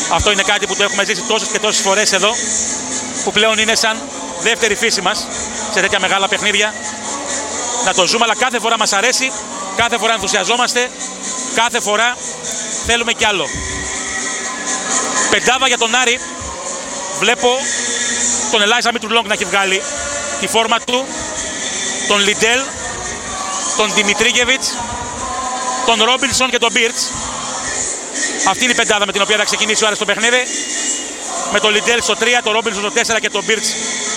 Αυτό είναι κάτι που το έχουμε ζήσει τόσες και τόσες φορές εδώ, που πλέον είναι σαν δεύτερη φύση μας σε τέτοια μεγάλα παιχνίδια. Να το ζούμε, αλλά κάθε φορά μας αρέσει, κάθε φορά ενθουσιαζόμαστε, κάθε φορά θέλουμε κι άλλο. Πεντάδα για τον Άρη. Βλέπω τον Ελάιζα Μητρουλόγκ να έχει βγάλει τη φόρμα του, τον Λιντέλ, τον Δημητρίγεβιτς, τον Ρόμπινσον και τον Μπίρτς. Αυτή είναι η πεντάδα με την οποία θα ξεκινήσει ο Άρης το παιχνίδι. Με τον Λιντέλ στο 3, τον Ρόμπινσον στο 4 και τον Μπίρτς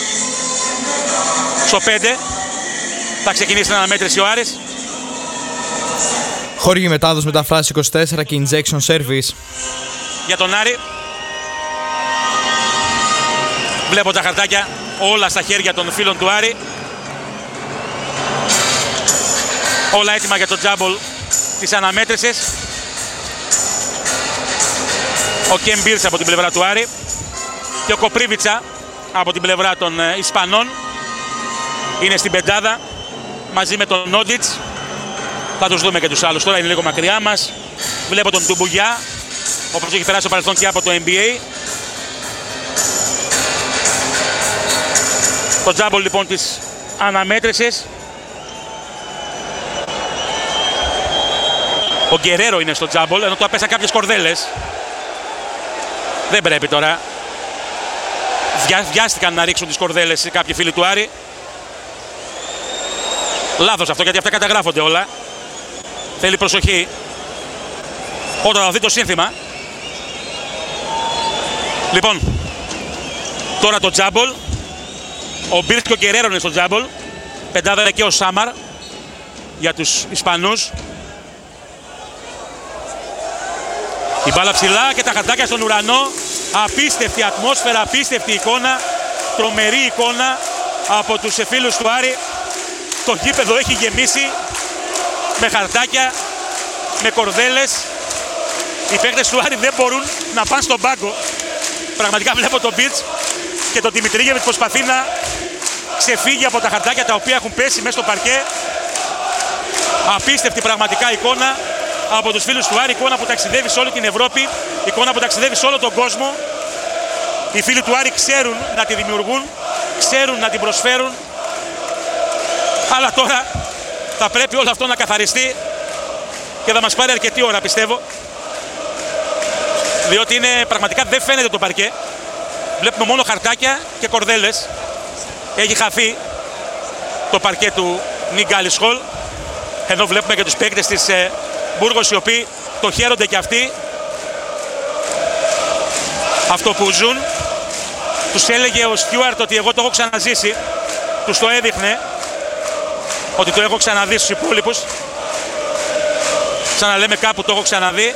στο 5. Θα ξεκινήσει την αναμέτρηση ο Άρης. Χορηγή μετάδοση μεταφράση 24 και injection service. Για τον Άρη. Βλέπω τα χαρτάκια όλα στα χέρια των φίλων του Άρη. Όλα έτοιμα για το τζάμπολ της αναμέτρησης. Ο Κεμ Μπίρτς από την πλευρά του Άρη και ο Κοπρίβιτσα από την πλευρά των Ισπανών είναι στην πεντάδα μαζί με τον Νόντιτς. Θα τους δούμε και τους άλλους, τώρα είναι λίγο μακριά μας. Βλέπω τον Τουμπουγιά, όπως έχει περάσει στο παρελθόν και από το NBA. Το τζάμπολ λοιπόν της αναμέτρησης. Ο Γκερέρο είναι στο τζάμπολ, ενώ του απέσα κάποιες κορδέλες. Δεν πρέπει τώρα. Βιάστηκαν να ρίξουν τις κορδέλες κάποιοι φίλοι του Άρη. Λάθος αυτό, γιατί αυτά καταγράφονται όλα. Θέλει προσοχή όταν θα δει το σύνθημα. Λοιπόν, τώρα το τζάμπολ. Ο Μπίρτ και ο Γκερέρο είναι στο τζάμπολ. Πεντάδα είναι και ο Σάμαρ για τους Ισπανούς. Η μπάλα ψηλά και τα χαρτάκια στον ουρανό. Απίστευτη ατμόσφαιρα, απίστευτη εικόνα. Τρομερή εικόνα από τους φίλους του Άρη. Το γήπεδο έχει γεμίσει με χαρτάκια, με κορδέλες. Οι παίκτες του Άρη δεν μπορούν να πάνε στον πάγκο. Πραγματικά βλέπω τον Μπίρτς και τον Δημητρίγεβιτς προσπαθεί να ξεφύγει από τα χαρτάκια τα οποία έχουν πέσει μέσα στο παρκέ. Απίστευτη πραγματικά εικόνα από τους φίλους του Άρη, εικόνα που ταξιδεύει σε όλη την Ευρώπη, εικόνα που ταξιδεύει σε όλο τον κόσμο. Οι φίλοι του Άρη ξέρουν να τη δημιουργούν, ξέρουν να την προσφέρουν, αλλά τώρα θα πρέπει όλο αυτό να καθαριστεί και θα μας πάρει αρκετή ώρα, πιστεύω, διότι είναι, πραγματικά δεν φαίνεται το παρκέ. Βλέπουμε μόνο χαρτάκια και κορδέλες. Έχει χαθεί το παρκέ του Νιγκάλης Χολ. Εδώ βλέπουμε και τους παίκτες της Μπούργος, οι οποίοι το χαίρονται και αυτοί αυτό που ζουν. Τους έλεγε ο Στιούαρτ ότι εγώ το έχω ξαναζήσει. Τους το έδειχνε ότι το έχω ξαναδεί στους υπόλοιπους. Σαν να λέμε κάπου το έχω ξαναδεί.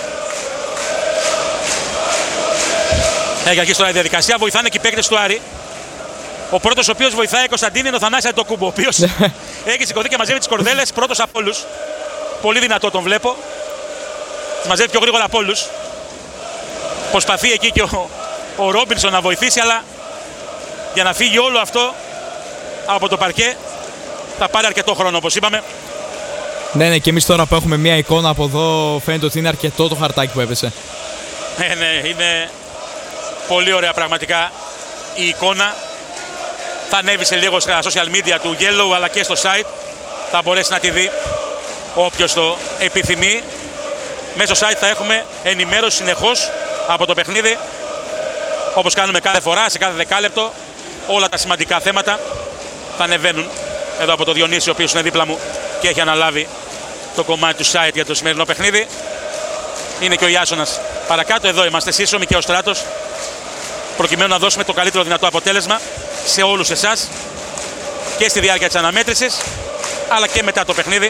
Έχει αρχίσει τώρα η διαδικασία. Βοηθάνε και οι παίκτες του Άρη. Ο πρώτος ο οποίος βοηθάει, Κωνσταντίνη, είναι ο Θανάσης Αντετοκούμπο, ο οποίος έχει σηκωθεί και μαζεύει τις κορδέλες πρώτος από όλους. Πολύ δυνατό τον βλέπω. Τις μαζεύει πιο γρήγορα από όλους. Προσπαθεί εκεί και ο Ρόμπινσον να βοηθήσει, αλλά για να φύγει όλο αυτό από το παρκέ θα πάρει αρκετό χρόνο, όπως είπαμε. Ναι, και εμείς τώρα που έχουμε μια εικόνα από εδώ φαίνεται ότι είναι αρκετό το χαρτάκι που έπεσε. Ναι, είναι πολύ ωραία πραγματικά η εικόνα. Θα ανέβει σε λίγο στα social media του Yellow, αλλά και στο site. Θα μπορέσει να τη δει όποιος το επιθυμεί. Μέσω site θα έχουμε ενημέρωση συνεχώς από το παιχνίδι, όπως κάνουμε κάθε φορά, σε κάθε δεκάλεπτο. Όλα τα σημαντικά θέματα θα ανεβαίνουν εδώ από το Διονύση, ο οποίος είναι δίπλα μου και έχει αναλάβει το κομμάτι του site για το σημερινό παιχνίδι. Είναι και ο Ιάσονας παρακάτω. Εδώ είμαστε σύσσωμοι και ο Στράτος, προκειμένου να δώσουμε το καλύτερο δυνατό αποτέλεσμα σε όλους εσάς και στη διάρκεια της αναμέτρησης, αλλά και μετά το παιχνίδι.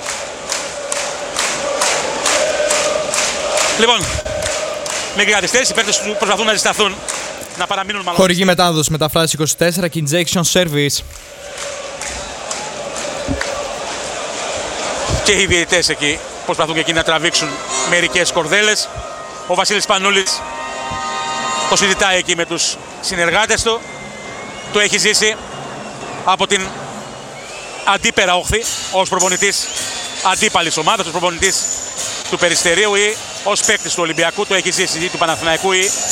Λοιπόν, μικρή καθυστέρηση, οι παίκτες προσπαθούν να ζεσταθούν, να παραμείνουν μάλλον. Χορηγή μετάδοση μεταφράση 24 και injection service. Και οι διαιτητές εκεί προσπαθούν και εκεί να τραβήξουν μερικές κορδέλες. Ο Βασίλης Πανούλης το συζητάει εκεί με τους συνεργάτες του. Το έχει ζήσει από την αντίπερα όχθη ως προπονητής αντίπαλης ομάδας, ως προπονητής του Περιστερίου ή ως παίκτης του Ολυμπιακού. Το έχει ζήσει ή του Παναθηναϊκού ή